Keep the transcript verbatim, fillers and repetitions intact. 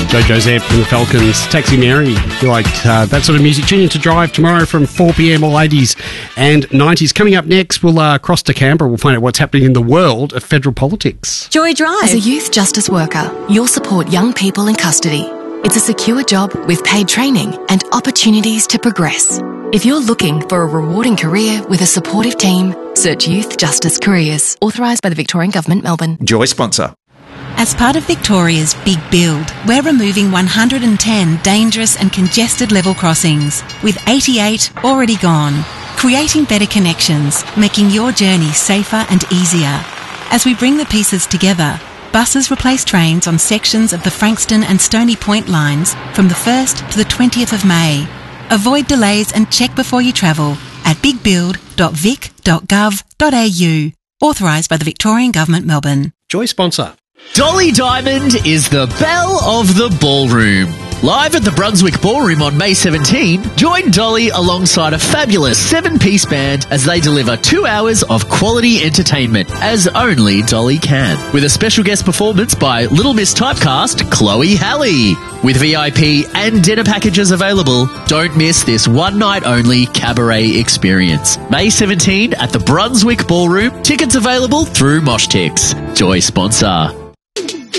Jojo's there from the Falcons. Taxi Mary. You like uh, that sort of music? Tune in to Drive tomorrow from four p.m. all eighties and nineties. Coming up next, we'll uh, cross to Canberra. We'll find out what's happening in the world of federal politics. Joy Drive. As a youth justice worker, you'll support young people in custody. It's a secure job with paid training and opportunities to progress. If you're looking for a rewarding career with a supportive team, search Youth Justice Careers. Authorised by the Victorian Government, Melbourne. Joy sponsor. As part of Victoria's Big Build, we're removing one hundred ten dangerous and congested level crossings, with eighty-eight already gone, creating better connections, making your journey safer and easier. As we bring the pieces together, buses replace trains on sections of the Frankston and Stony Point lines from the first to the twentieth of May. Avoid delays and check before you travel at big build dot vic dot gov dot a u. Authorised by the Victorian Government, Melbourne. Joy sponsor. Dolly Diamond is the belle of the ballroom. Live at the Brunswick Ballroom on May seventeenth, join Dolly alongside a fabulous seven-piece band as they deliver two hours of quality entertainment, as only Dolly can. With a special guest performance by Little Miss Typecast, Chloe Halley. With V I P and dinner packages available, don't miss this one-night-only cabaret experience. May seventeenth at the Brunswick Ballroom. Tickets available through Moshtix. Joy sponsor.